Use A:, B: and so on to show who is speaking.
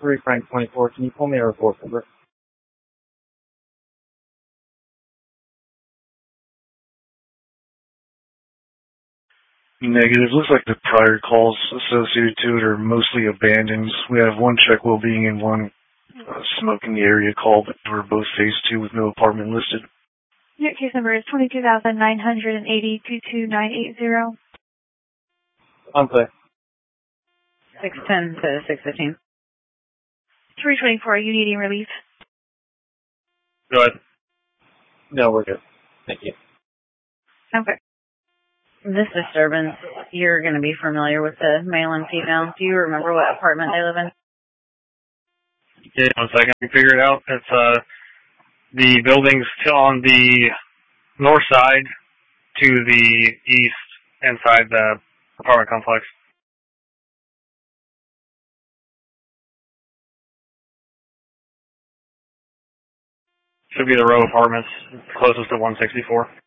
A: 3 Frank 24. Can you pull me a report number?
B: Negative. Looks like the prior calls associated to it are mostly abandoned. We have one check well-being and one smoke in the area call, but they were both phase 2 with no apartment listed.
C: Unit case number is 22,980-22980.
A: On play.
D: 610 to 615.
C: 324, are you needing relief?
A: Go ahead. No, we're good. Thank you.
C: Okay.
D: This disturbance, you're going to be familiar with the male and female. Do you remember what apartment they live in?
E: Yeah, 1 second. I can figure it out. It's the buildings on the north side to the east inside the apartment complex. Should be the row apartments closest to 164.